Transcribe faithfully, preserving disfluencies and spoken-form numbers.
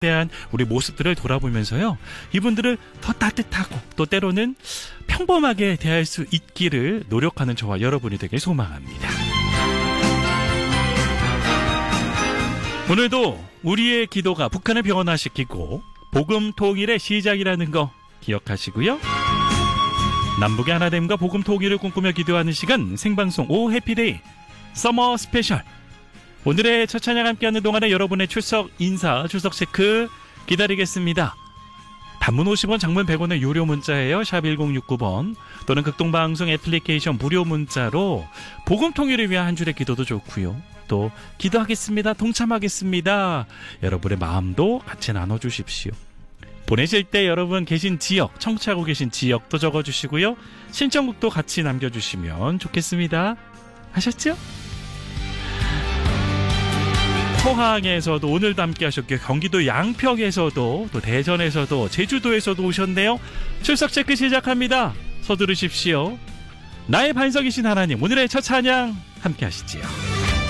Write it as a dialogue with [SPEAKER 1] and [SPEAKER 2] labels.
[SPEAKER 1] 대한 우리 모습들을 돌아보면서요. 이분들을 더 따뜻하고 또 때로는 평범하게 대할 수 있기를 노력하는 저와 여러분이 되길 소망합니다. 오늘도 우리의 기도가 북한을 변화시키고 복음 통일의 시작이라는 거 기억하시고요. 남북의 하나됨과 복음 통일을 꿈꾸며 기도하는 시간 생방송 오 해피데이 서머 스페셜. 오늘의 첫 찬양 함께하는 동안에 여러분의 출석 인사, 출석 체크 기다리겠습니다. 단문 오십 원, 장문 백 원의 유료 문자예요. 샵 일공육구 번 또는 극동방송 애플리케이션 무료 문자로 복음 통일을 위한 한 줄의 기도도 좋고요. 또 기도하겠습니다, 동참하겠습니다, 여러분의 마음도 같이 나눠주십시오. 보내실 때 여러분 계신 지역, 청취하고 계신 지역도 적어주시고요. 신청곡도 같이 남겨주시면 좋겠습니다. 하셨죠? 포항에서도 오늘도 함께 하셨고요. 경기도 양평에서도, 또 대전에서도, 제주도에서도 오셨네요. 출석 체크 시작합니다. 서두르십시오. 나의 반석이신 하나님, 오늘의 첫 찬양 함께 하시지요.